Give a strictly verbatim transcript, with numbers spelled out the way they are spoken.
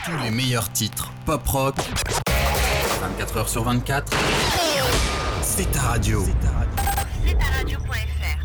Tous les meilleurs titres pop-rock, vingt-quatre heures sur vingt-quatre, c'est ta radio. C'est ta radio point f r.